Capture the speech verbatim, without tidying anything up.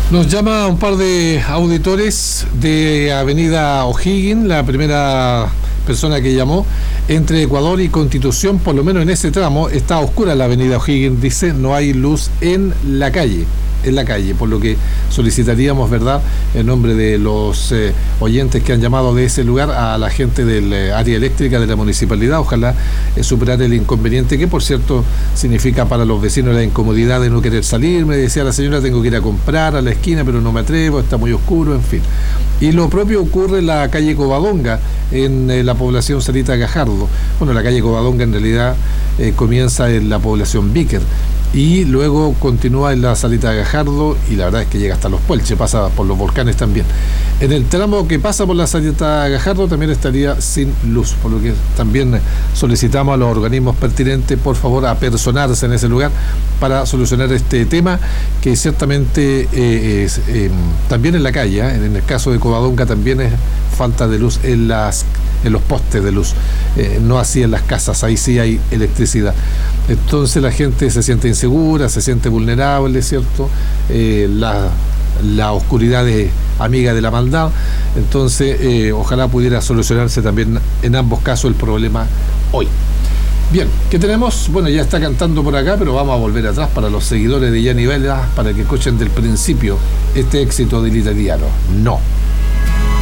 Nos llama un par de auditores de Avenida O'Higgins, la primera persona que llamó. Entre Ecuador y Constitución, por lo menos en ese tramo, está oscura la Avenida O'Higgins, dice, no hay luz en la calle, en la calle, por lo que solicitaríamos, ¿verdad?, en nombre de los eh, oyentes que han llamado de ese lugar a la gente del eh, área eléctrica de la municipalidad, ojalá eh, superar el inconveniente que, por cierto, significa para los vecinos la incomodidad de no querer salir. Me decía la señora, tengo que ir a comprar a la esquina, pero no me atrevo, está muy oscuro, en fin. Y lo propio ocurre en la calle Covadonga, en eh, la población Sarita Gajardo. Bueno, la calle Covadonga en realidad eh, comienza en la población Víquer y luego continúa en la Salita de Gajardo, y la verdad es que llega hasta Los Puelches, pasa por los volcanes también. En el tramo que pasa por la Salita de Gajardo también estaría sin luz, por lo que también solicitamos a los organismos pertinentes, por favor, apersonarse en ese lugar para solucionar este tema, que ciertamente eh, es, eh, también en la calle, ¿eh? En el caso de Covadonga también es falta de luz en las en los postes de luz, eh, no así en las casas, ahí sí hay electricidad. Entonces la gente se siente insegura, se siente vulnerable, ¿cierto? Eh, la, la oscuridad es amiga de la maldad, entonces eh, ojalá pudiera solucionarse también en ambos casos el problema hoy. Bien, ¿qué tenemos? Bueno, ya está cantando por acá, pero vamos a volver atrás para los seguidores de Gianni Vela, para que escuchen del principio este éxito del italiano. No.